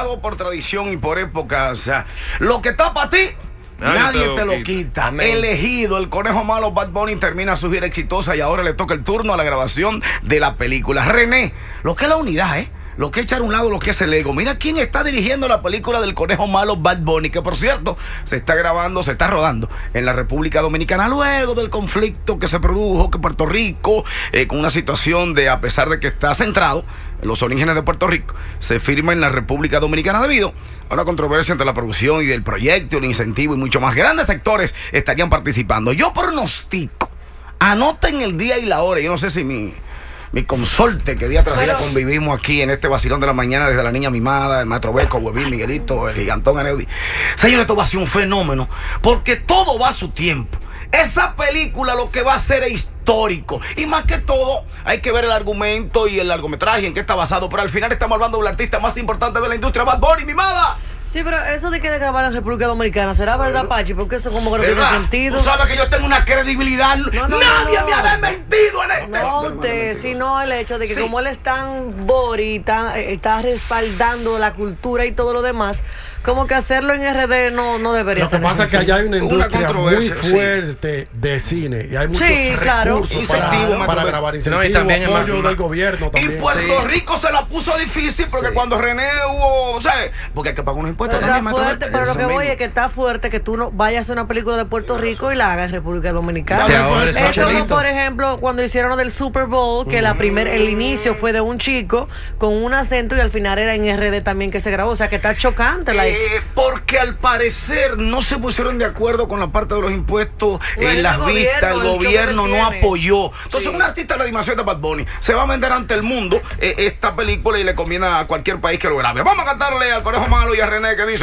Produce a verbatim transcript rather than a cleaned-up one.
escuchado por tradición y por épocas. Lo que está para ti, nadie, nadie te lo quita. quita. Elegido, el conejo malo Bad Bunny termina su gira exitosa y ahora le toca el turno a la grabación de la película. René, lo que es la unidad, ¿eh? Lo que es echar a un lado lo que es el ego. Mira quién está dirigiendo la película del conejo malo Bad Bunny, que por cierto se está grabando, se está rodando en la República Dominicana luego del conflicto que se produjo, que Puerto Rico, eh, con una situación de, a pesar de que está centrado en los orígenes de Puerto Rico, se firma en la República Dominicana debido a una controversia entre la producción y del proyecto, el incentivo y mucho más. Grandes sectores estarían participando. Yo pronostico, anoten el día y la hora, yo no sé si mi... mi consorte que día tras día Pero... convivimos aquí en este vacilón de la mañana, desde la niña mimada, el maestro Beco, Huevín, Miguelito, el gigantón Aneudi. Señores, esto va a ser un fenómeno, porque todo va a su tiempo. Esa película lo que va a ser es histórico. Y más que todo, hay que ver el argumento y el largometraje en qué está basado. Pero al final estamos hablando del artista más importante de la industria, Bad Bunny, mimada. Sí, pero eso de que de grabar en República Dominicana, ¿será verdad, Pachi? Porque eso como que no tiene sentido. Tú sabes que yo tengo una credibilidad. No, no, Nadie no, no. me ha desmentido en este. No, usted, sino el hecho de que sí. como él es tan bori, tan, está respaldando la cultura y todo lo demás, como que hacerlo en R D no, no debería. Lo que pasa es que allá hay una industria una muy fuerte sí. de cine y hay muchos sí, claro. recursos para, incentivo, para grabar incentivos, no, también apoyo más, del gobierno también. Y Puerto sí. Rico se la puso difícil porque sí. cuando René hubo, o sea, porque hay que pagar unos impuestos. Pero, está fuerte, pero lo que voy es que está fuerte que tú no vayas a hacer una película de Puerto Rico y la hagas en República Dominicana. Es como, por ejemplo, cuando hicieron lo del Super Bowl, que mm. la primer, el inicio fue de un chico con un acento y al final era en R D también que se grabó. O sea, que está chocante la eh, porque que al parecer no se pusieron de acuerdo con la parte de los impuestos en bueno, las el vistas, gobierno, el gobierno no apoyó. Entonces sí. un artista de la animación de Bad Bunny se va a vender ante el mundo eh, esta película y le conviene a cualquier país que lo grabe. Vamos a cantarle al conejo malo y a René que dice